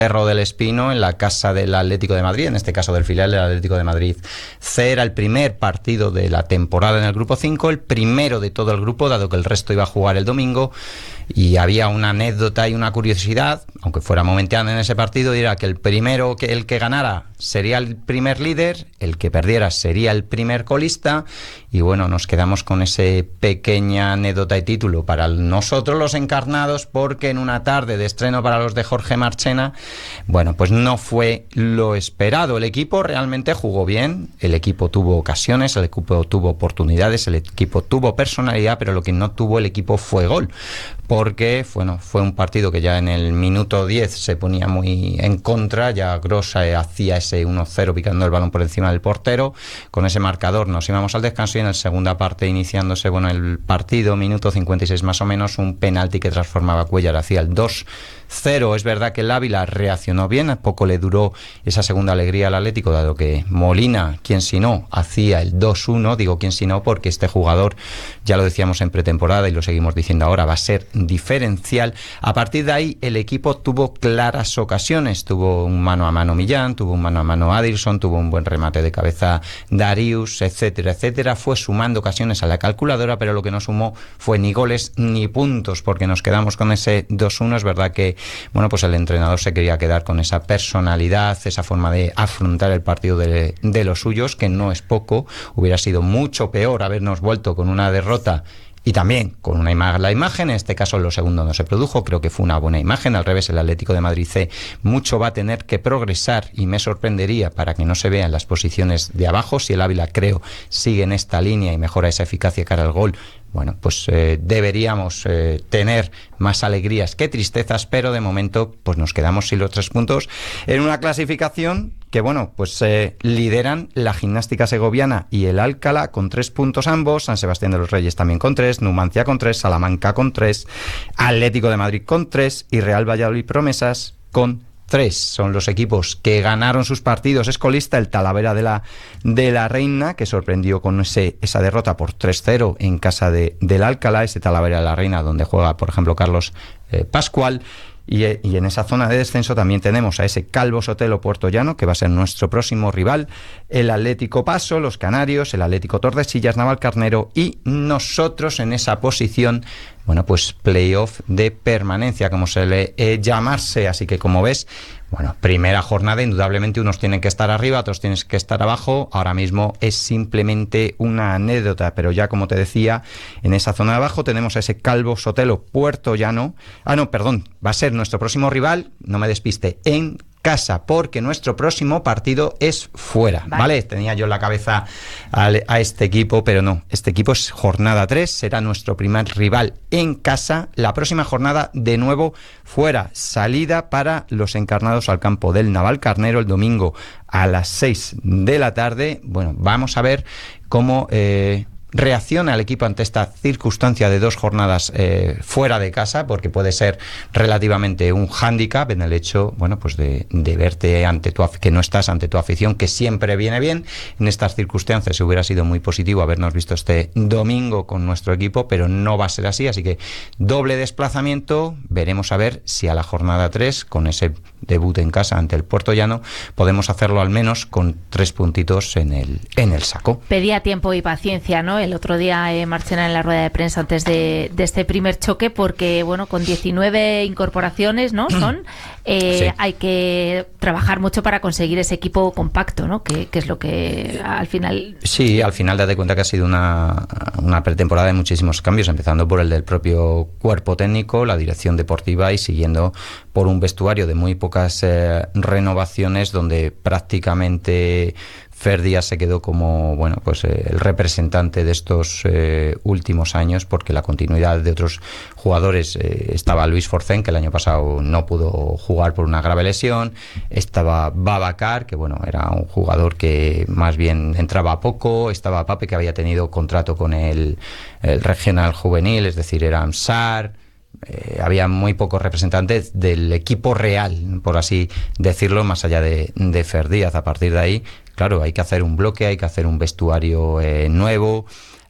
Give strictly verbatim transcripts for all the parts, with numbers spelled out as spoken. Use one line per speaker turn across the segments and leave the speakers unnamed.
Cerro del Espino, en la casa del Atlético de Madrid, en este caso del filial del Atlético de Madrid C. Era el primer partido de la temporada en el grupo cinco, el primero de todo el grupo, dado que el resto iba a jugar el domingo, y había una anécdota y una curiosidad, aunque fuera momentánea en ese partido, y era que el primero, que el que ganara sería el primer líder, el que perdiera sería el primer colista, y bueno, nos quedamos con ese pequeña anécdota y título para nosotros los encarnados, porque en una tarde de estreno para los de Jorge Marchena, bueno, pues no fue lo esperado. El equipo realmente jugó bien, el equipo tuvo ocasiones, el equipo tuvo oportunidades, el equipo tuvo personalidad, pero lo que no tuvo el equipo fue gol, porque bueno, fue un partido que ya en el minuto diez se ponía muy en contra, ya Grossa hacía ese uno cero picando el balón por encima del portero, con ese marcador nos íbamos al descanso, y en la segunda parte, iniciándose bueno el partido, minuto cincuenta y seis más o menos, un penalti que transformaba a Cuéllar hacia el dos cero. Es verdad que el Ávila reaccionó bien, a poco le duró esa segunda alegría al Atlético, dado que Molina, quien si no, hacía el dos uno, digo quien si no, porque este jugador, ya lo decíamos en pretemporada y lo seguimos diciendo ahora, va a ser diferencial. A partir de ahí el equipo tuvo claras ocasiones, tuvo un mano a mano Millán, tuvo un mano a mano Adilson, tuvo un buen remate de cabeza Darius, etcétera, etcétera, fue sumando ocasiones a la calculadora, pero lo que no sumó fue ni goles ni puntos, porque nos quedamos con ese dos uno. Es verdad que bueno, pues el entrenador se quería quedar con esa personalidad, esa forma de afrontar el partido de, de los suyos, que no es poco. Hubiera sido mucho peor habernos vuelto con una derrota y también con una mala imagen. En este caso lo segundo no se produjo, creo que fue una buena imagen. Al revés, el Atlético de Madrid C mucho va a tener que progresar, y me sorprendería para que no se vean las posiciones de abajo. Si el Ávila, creo, sigue en esta línea y mejora esa eficacia cara al gol, bueno, pues eh, deberíamos eh, tener más alegrías que tristezas, pero de momento pues nos quedamos sin los tres puntos en una clasificación que, bueno, pues eh, lideran la Gimnástica Segoviana y el Alcalá con tres puntos ambos, San Sebastián de los Reyes también con tres, Numancia con tres, Salamanca con tres, Atlético de Madrid con tres y Real Valladolid Promesas con tres. Son los equipos que ganaron sus partidos. Es colista el Talavera de la, de la Reina, que sorprendió con ese, esa derrota por tres cero en casa de, del Alcalá, ese Talavera de la Reina donde juega, por ejemplo, Carlos eh, Pascual. Y, y en esa zona de descenso también tenemos a ese Calvo Sotelo Puerto Llano, que va a ser nuestro próximo rival, el Atlético Paso, los Canarios, el Atlético Tordesillas, Navalcarnero, y nosotros en esa posición, bueno, pues playoff de permanencia, como se le eh, llamarse. Así que, como ves, bueno, primera jornada, indudablemente unos tienen que estar arriba, otros tienen que estar abajo. Ahora mismo es simplemente una anécdota, pero ya como te decía, en esa zona de abajo tenemos a ese Calvo Sotelo Puerto Llano. Ah, no, perdón, va a ser nuestro próximo rival, no me despiste, en casa, porque nuestro próximo partido es fuera, ¿vale? ¿Vale? Tenía yo en la cabeza a, a este equipo, pero no, este equipo es jornada tres, será nuestro primer rival en casa, la próxima jornada de nuevo fuera, salida para los encarnados al campo del Navalcarnero el domingo a las seis de la tarde. Bueno, vamos a ver cómo eh, reacciona el equipo ante esta circunstancia de dos jornadas eh, fuera de casa, porque puede ser relativamente un hándicap en el hecho, bueno, pues de, de verte ante tu, que no estás ante tu afición, que siempre viene bien. En estas circunstancias hubiera sido muy positivo habernos visto este domingo con nuestro equipo, pero no va a ser así, así que doble desplazamiento. Veremos a ver si a la jornada tres, con ese debut en casa ante el Puerto Llano, podemos hacerlo al menos con tres puntitos en el, en el saco.
Pedía tiempo y paciencia, ¿no? El otro día eh, Marchena en la rueda de prensa antes de, de este primer choque, porque bueno, con diecinueve incorporaciones, ¿no? Son eh, sí. Hay que trabajar mucho para conseguir ese equipo compacto, ¿no? Que, que es lo que al final...
Sí, al final date cuenta que ha sido una, una pretemporada de muchísimos cambios, empezando por el del propio cuerpo técnico, la dirección deportiva, y siguiendo por un vestuario de muy pocas eh, renovaciones, donde prácticamente Fer Díaz se quedó como, bueno, pues eh, el representante de estos eh, últimos años, porque la continuidad de otros jugadores, eh, estaba Luis Forcén, que el año pasado no pudo jugar por una grave lesión, estaba Babacar, que bueno, era un jugador que más bien entraba poco, estaba Pape, que había tenido contrato con el, el regional juvenil, es decir, era Amsar. Eh, había muy pocos representantes del equipo real, por así decirlo, más allá de, de Fer Díaz. A partir de ahí, claro, hay que hacer un bloque, hay que hacer un vestuario eh, nuevo,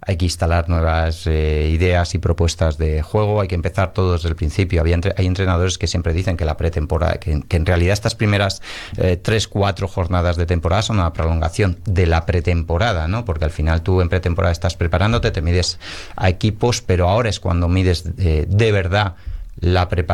hay que instalar nuevas eh, ideas y propuestas de juego, hay que empezar todo desde el principio. Había entre, hay entrenadores que siempre dicen que la pretemporada, que, que en realidad estas primeras eh, tres, cuatro jornadas de temporada son una prolongación de la pretemporada, ¿no? Porque al final tú en pretemporada estás preparándote, te mides a equipos, pero ahora es cuando mides eh, de verdad la preparación